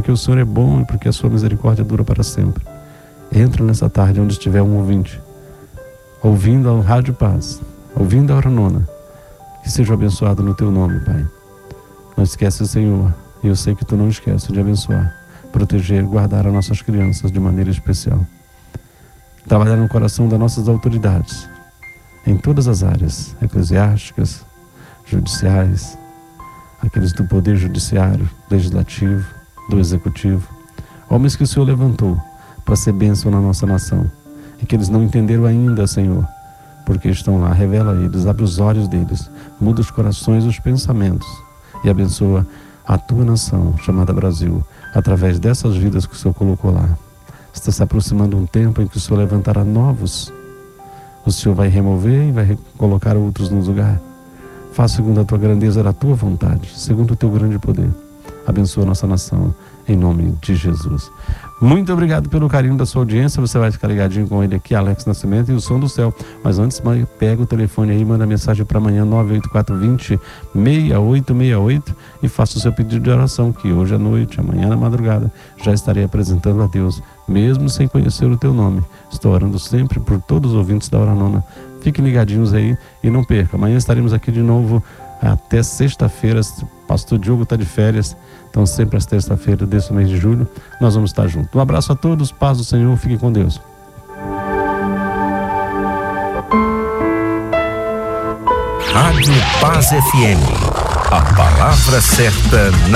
porque o Senhor é bom e porque a sua misericórdia dura para sempre. Entra nessa tarde onde estiver um ouvinte, ouvindo a Rádio Paz, ouvindo a Hora Nona, que seja abençoado no teu nome, Pai. Não esquece, Senhor, e eu sei que tu não esquece de abençoar, proteger e guardar as nossas crianças de maneira especial. Trabalhar no coração das nossas autoridades, em todas as áreas, eclesiásticas, judiciais, aqueles do poder judiciário, legislativo, do executivo, homens que o Senhor levantou para ser bênção na nossa nação, e que eles não entenderam ainda, Senhor, porque estão lá. Revela a eles, abre os olhos deles, muda os corações e os pensamentos, e abençoa a tua nação, chamada Brasil, através dessas vidas que o Senhor colocou lá. Está se aproximando um tempo em que o Senhor levantará novos. O Senhor vai remover e vai colocar outros no lugar. Faz segundo a tua grandeza, a tua vontade, segundo o teu grande poder. Abençoa a nossa nação, em nome de Jesus. Muito obrigado pelo carinho da sua audiência. Você vai ficar ligadinho com ele aqui, Alex Nascimento e o Som do Céu. Mas antes, pega o telefone aí, manda mensagem para amanhã, 98420-6868, e faça o seu pedido de oração, que hoje à noite, amanhã na madrugada, já estarei apresentando a Deus, mesmo sem conhecer o teu nome. Estou orando sempre por todos os ouvintes da Hora Nona. Fiquem ligadinhos aí e não perca. Amanhã estaremos aqui de novo até sexta-feira. Pastor Diogo está de férias, então sempre às terça-feiras desse mês de julho nós vamos estar juntos. Um abraço a todos, paz do Senhor, fiquem com Deus. Rádio Paz FM, a palavra certa na